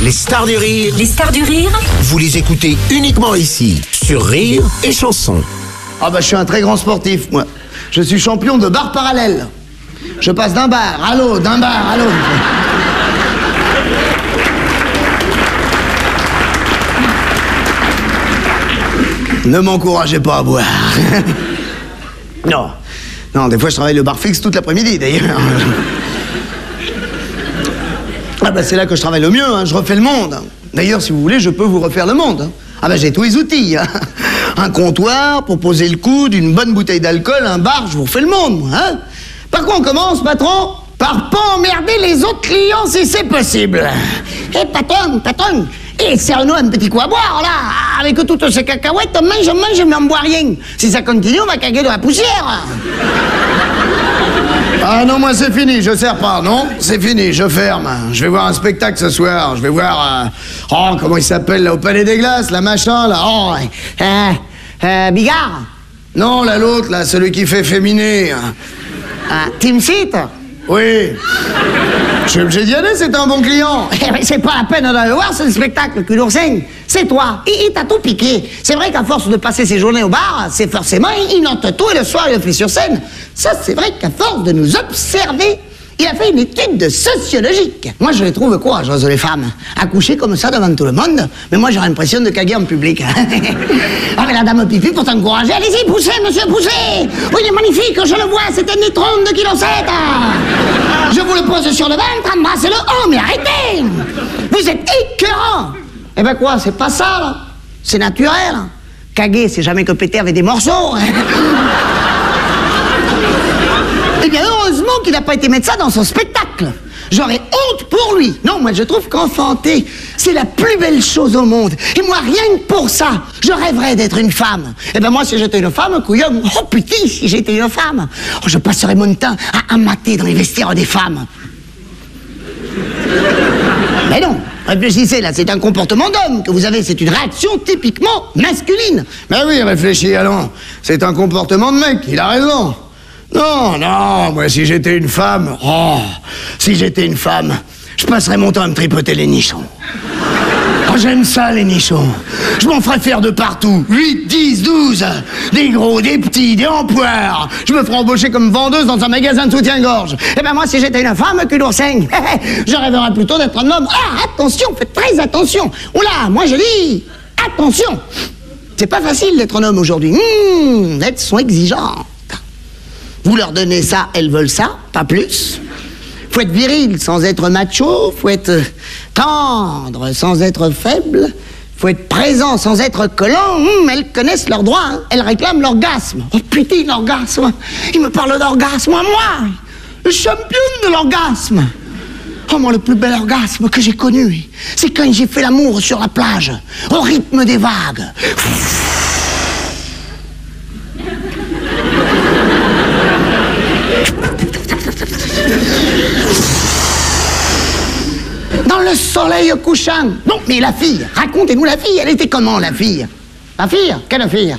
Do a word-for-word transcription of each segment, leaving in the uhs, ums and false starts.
Les stars du rire. Les stars du rire. Vous les écoutez uniquement ici, sur Rire et Chanson. Ah bah je suis un très grand sportif, moi. Je suis champion de bar parallèle. Je passe d'un bar à l'autre, d'un bar à l'autre. Ne m'encouragez pas à boire. Non. Non, des fois je travaille le bar fixe toute l'après-midi, d'ailleurs. Ah bah c'est là que je travaille le mieux, hein. Je refais le monde. D'ailleurs, si vous voulez, je peux vous refaire le monde. Ah bah j'ai tous les outils. Hein. Un comptoir pour poser le coude, une bonne bouteille d'alcool, un bar, je vous refais le monde, moi. Hein. Par quoi on commence, patron? Par pas emmerder les autres clients si c'est possible. Eh patron, patron, et serre-nous un petit coup à boire, là. Avec toutes ces cacahuètes, on mange, on mange, mais on boit rien. Si ça continue, on va caguer de la poussière. Ah non, moi c'est fini, je sers pas, non? C'est fini, je ferme. Je vais voir un spectacle ce soir, je vais voir... Euh... Oh, comment il s'appelle, là, au Palais des Glaces, la machin, là, oh... Euh... euh Bigard? Non, là, l'autre, là, celui qui fait féminer. Ah, Team Seat? Oui. Je suis obligé d'y aller, c'est un bon client. C'est pas la peine d'aller voir ce spectacle, cul d'oursin. C'est toi. Il, il t'a tout piqué. C'est vrai qu'à force de passer ses journées au bar, c'est forcément, il note tout et le soir, il le fait sur scène. Ça, c'est vrai qu'à force de nous observer, il a fait une étude de sociologique. Moi, je les trouve courageuses, les femmes. Accoucher comme ça devant tout le monde. Mais moi, j'ai l'impression de caguer en public. Ah, mais la dame Pipi, pour t'encourager, allez-y, poussez, monsieur, poussez. Oui, il est magnifique, je le vois, c'est un nitron de kilo sept. Je vous le pose sur le ventre, embrassez-le. Oh, mais arrêtez. Vous êtes écœurant. Eh ben quoi, c'est pas ça, là. C'est naturel. Caguer, c'est jamais que péter avec des morceaux. Eh bien, heureusement qu'il n'a pas été mettre ça dans son spectacle. J'aurais honte pour lui. Non, moi, je trouve qu'enfanter, c'est la plus belle chose au monde. Et moi, rien que pour ça, je rêverais d'être une femme. Eh bien, moi, si j'étais une femme, couillon, oh putain, si j'étais une femme, oh, je passerais mon temps à, à mater dans les vestiaires des femmes. Mais non, réfléchissez, là, c'est un comportement d'homme que vous avez, c'est une réaction typiquement masculine. Mais oui, réfléchis, allons, c'est un comportement de mec, il a raison. Non, non, moi, si j'étais une femme, oh, si j'étais une femme, je passerais mon temps à me tripoter les nichons. Oh, j'aime ça, les nichons. Je m'en ferais faire de partout. huit, dix, douze. Des gros, des petits, des empoires. Je me ferais embaucher comme vendeuse dans un magasin de soutien-gorge. Eh ben moi, si j'étais une femme, cul d'oursin, je rêverais plutôt d'être un homme. Ah, attention, faites très attention. Oula, moi, je dis, attention. C'est pas facile d'être un homme aujourd'hui. Mmh, elles sont exigeantes. Vous leur donnez ça, elles veulent ça, pas plus. Faut être viril sans être macho, faut être tendre sans être faible, faut être présent sans être collant. Hum, elles connaissent leurs droits, hein. Elles réclament l'orgasme. Oh putain, l'orgasme. Il me parle d'orgasme, moi, le champion de l'orgasme. Oh, moi, le plus bel orgasme que j'ai connu, c'est quand j'ai fait l'amour sur la plage, au rythme des vagues. Dans le soleil couchant. Non, mais la fille, racontez-nous la fille. Elle était comment, la fille? La fille? Quelle fille?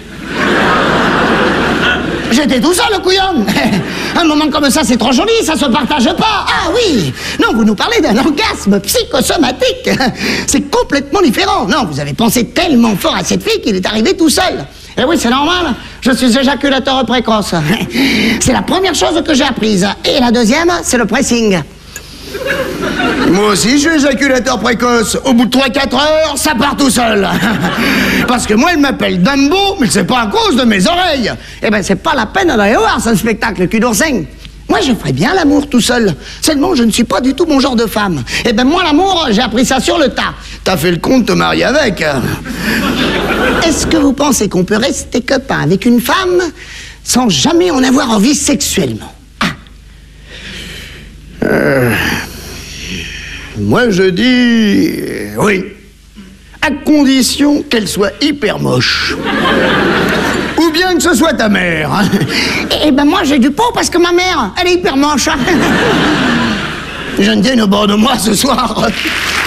J'étais tout seul, le couillon. Un moment comme ça, c'est trop joli, ça se partage pas. Ah oui. Non, vous nous parlez d'un orgasme psychosomatique. C'est complètement différent. Non, vous avez pensé tellement fort à cette fille qu'il est arrivé tout seul. Eh oui, c'est normal. Je suis éjaculateur précoce. C'est la première chose que j'ai apprise. Et la deuxième, c'est le pressing. Moi aussi, je suis éjaculateur précoce. Au bout de trois quatre heures, ça part tout seul. Parce que moi, il m'appelle Dumbo, mais c'est pas à cause de mes oreilles. Eh ben, c'est pas la peine d'aller voir ce spectacle, cul d'oursin. Moi, je ferais bien l'amour tout seul. Seulement, je ne suis pas du tout mon genre de femme. Eh ben, moi, l'amour, j'ai appris ça sur le tas. T'as fait le con de te marier avec. Est-ce que vous pensez qu'on peut rester copain avec une femme sans jamais en avoir envie sexuellement? Ah. Euh... Moi, je dis... oui. À condition qu'elle soit hyper moche. Ou bien que ce soit ta mère. Eh ben moi, j'ai du pot parce que ma mère, elle est hyper moche. J'en tiens au bord de moi ce soir.